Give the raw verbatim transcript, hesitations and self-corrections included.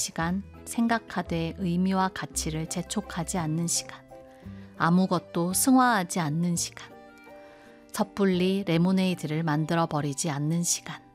시간, 생각하되 의미와 가치를 재촉하지 않는 시간, 아무것도 승화하지 않는 시간, 섣불리 레모네이드를 만들어 버리지 않는 시간,